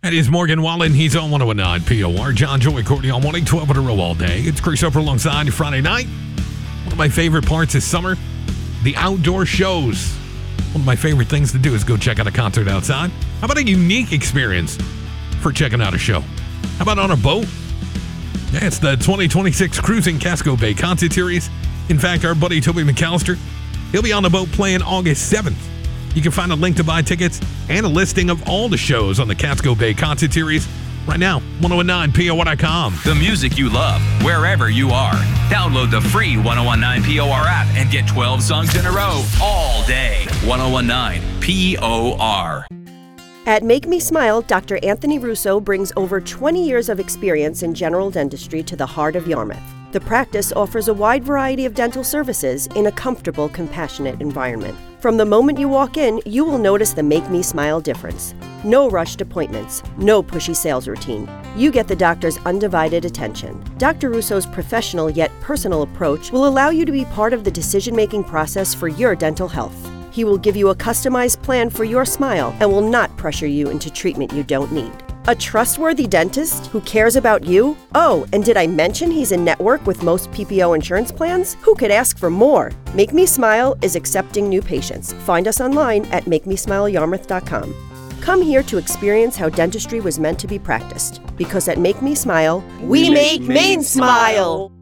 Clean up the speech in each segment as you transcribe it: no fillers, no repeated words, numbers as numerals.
That is Morgan Wallen. He's on 101.9 POR. John, Joey, Courtney on morning, 12 in a row all day. It's Chris Upper alongside you Friday night. One of my favorite parts is summer, the outdoor shows. One of my favorite things to do is go check out a concert outside. How about a unique experience for checking out a show? How about on a boat? Yeah, it's the 2026 Cruising Casco Bay Concert Series. In fact, our buddy Toby McAllister, he'll be on the boat playing August 7th. You can find a link to buy tickets and a listing of all the shows on the Casco Bay Concert Series right now, 1019POR.com. The music you love, wherever you are. Download the free 1019 POR app and get 12 songs in a row all day. 1019 POR. At Make Me Smile, Dr. Anthony Russo brings over 20 years of experience in general dentistry to the heart of Yarmouth. The practice offers a wide variety of dental services in a comfortable, compassionate environment. From the moment you walk in, you will notice the Make Me Smile difference. No rushed appointments, no pushy sales routine. You get the doctor's undivided attention. Dr. Russo's professional yet personal approach will allow you to be part of the decision-making process for your dental health. He will give you a customized plan for your smile and will not pressure you into treatment you don't need. A trustworthy dentist who cares about you? Oh, and did I mention he's in network with most PPO insurance plans? Who could ask for more? Make Me Smile is accepting new patients. Find us online at MakeMeSmileYarmouth.com. Come here to experience how dentistry was meant to be practiced. Because at Make Me Smile, we make Maine smile!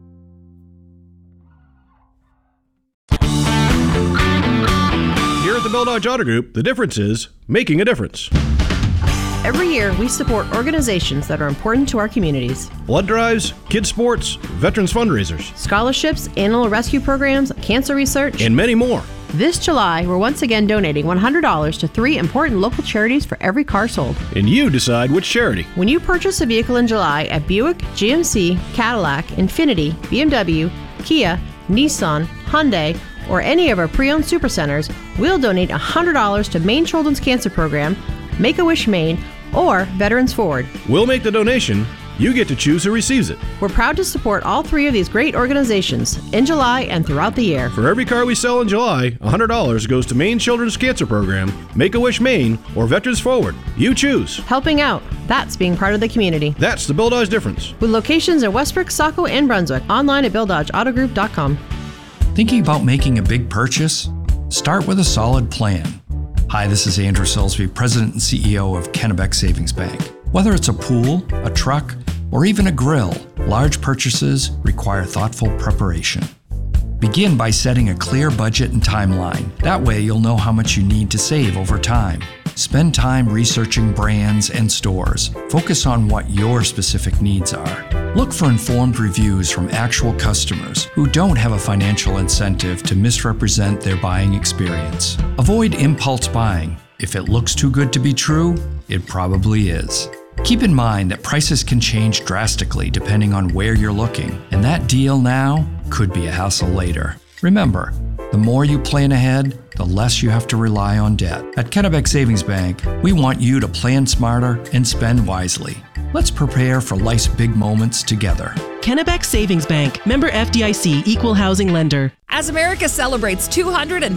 Here at the Bell Dodge Auto Group, the difference is making a difference. Every year, we support organizations that are important to our communities. Blood drives, kids sports, veterans fundraisers, Scholarships, animal rescue programs, cancer research, and many more. This July, we're once again donating $100 to 3 important local charities for every car sold. And you decide which charity. When you purchase a vehicle in July at Buick, GMC, Cadillac, Infiniti, BMW, Kia, Nissan, Hyundai, or any of our pre-owned supercenters, we'll donate $100 to Maine Children's Cancer Program, Make-A-Wish Maine, or Veterans Forward. We'll make the donation. You get to choose who receives it. We're proud to support all 3 of these great organizations in July and throughout the year. For every car we sell in July, $100 goes to Maine Children's Cancer Program, Make-A-Wish Maine, or Veterans Forward. You choose. Helping out. That's being part of the community. That's the Bell Dodge difference. With locations in Westbrook, Saco, and Brunswick. Online at BellDodgeAutogroup.com. Thinking about making a big purchase? Start with a solid plan. Hi, this is Andrew Silsby, President and CEO of Kennebec Savings Bank. Whether it's a pool, a truck, or even a grill, large purchases require thoughtful preparation. Begin by setting a clear budget and timeline. That way you'll know how much you need to save over time. Spend time researching brands and stores. Focus on what your specific needs are. Look for informed reviews from actual customers who don't have a financial incentive to misrepresent their buying experience. Avoid impulse buying. If it looks too good to be true, it probably is. Keep in mind that prices can change drastically depending on where you're looking, and that deal now could be a hassle later. Remember, the more you plan ahead, the less you have to rely on debt. At Kennebec Savings Bank, we want you to plan smarter and spend wisely. Let's prepare for life's big moments together. Kennebec Savings Bank, member FDIC, equal housing lender. As America celebrates 250